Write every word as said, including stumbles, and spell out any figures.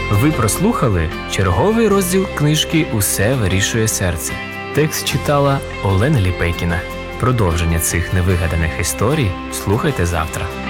Ви прослухали черговий розділ книжки «Усе вирішує серце». Текст читала Олена Ліпейкіна. Продовження цих невигаданих історій слухайте завтра.